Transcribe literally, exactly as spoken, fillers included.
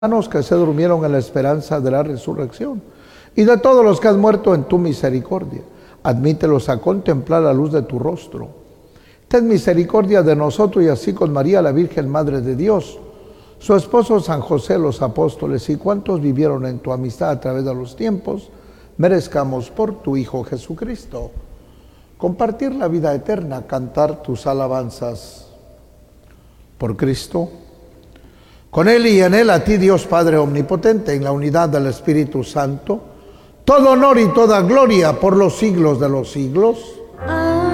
que se durmieron en la esperanza de la resurrección, y de todos los que has muerto en tu misericordia, admítelos a contemplar la luz de tu rostro. Ten misericordia de nosotros, y así con María, la Virgen Madre de Dios, su esposo San José, los apóstoles y cuantos vivieron en tu amistad a través de los tiempos, merezcamos por tu Hijo Jesucristo compartir la vida eterna, cantar tus alabanzas. Por Cristo, con Él y en Él, a ti, Dios Padre Omnipotente, en la unidad del Espíritu Santo, todo honor y toda gloria por los siglos de los siglos.